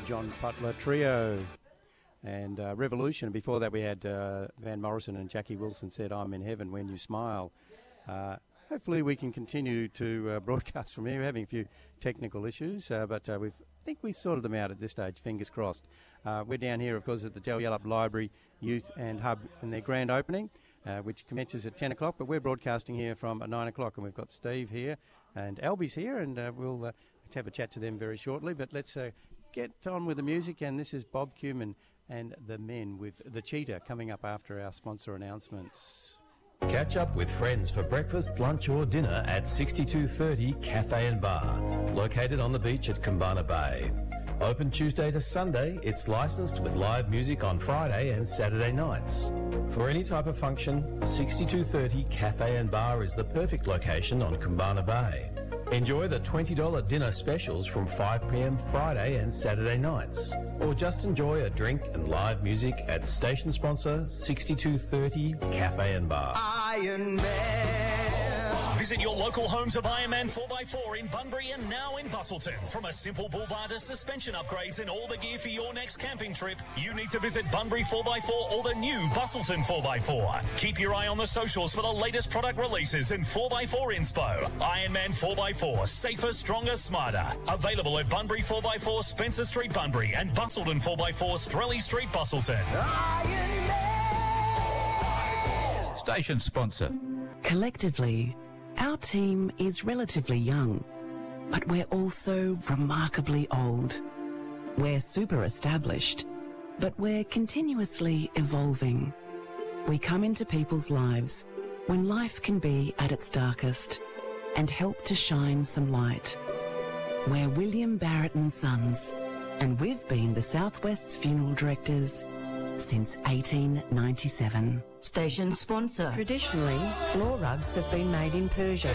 John Butler Trio and Revolution. Before that we had Van Morrison and Jackie Wilson said, I'm in heaven when you smile. Hopefully we can continue to broadcast from here. We're having a few technical issues, but I think we sorted them out at this stage, fingers crossed. We're down here, of course, at the Jalyalup Library Youth and Hub in their grand opening, which commences at 10 o'clock, but we're broadcasting here from 9 o'clock, and we've got Steve here and Albie's here, and we'll have a chat to them very shortly. But let's get on with the music, and this is Bob Cumin and the Men with The Cheetah coming up after our sponsor announcements. Catch up with friends for breakfast, lunch or dinner at 6230 Cafe and Bar, located on the beach at Kumbana Bay. Open Tuesday to Sunday, it's licensed with live music on Friday and Saturday nights. For any type of function, 6230 Cafe and Bar is the perfect location on Kumbana Bay. Enjoy the $20 dinner specials from 5 p.m. Friday and Saturday nights. Or just enjoy a drink and live music at station sponsor 6230 Cafe and Bar. Iron Man. Visit your local homes of Ironman 4x4 in Bunbury and now in Busselton. From a simple bull bar to suspension upgrades and all the gear for your next camping trip, you need to visit Bunbury 4x4 or the new Busselton 4x4. Keep your eye on the socials for the latest product releases and 4x4 inspo. Ironman 4x4, safer, stronger, smarter. Available at Bunbury 4x4 Spencer Street, Bunbury, and Busselton 4x4 Strelly Street, Busselton. Iron Man. Station sponsor. Collectively, our team is relatively young, but we're also remarkably old. We're super established, but we're continuously evolving. We come into people's lives when life can be at its darkest and help to shine some light. We're William Barrett and Sons, and we've been the Southwest's funeral directors since 1897. Station sponsor. Traditionally, floor rugs have been made in Persia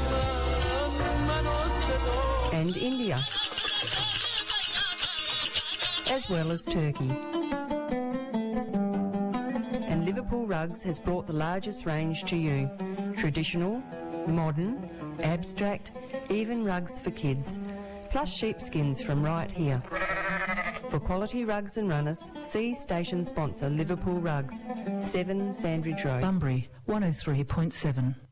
and India, as well as Turkey. And Liverpool Rugs has brought the largest range to you. Traditional, modern, abstract, even rugs for kids, plus sheepskins from right here. For quality rugs and runners, see station sponsor Liverpool Rugs, 7 Sandridge Road. Bunbury 103.7.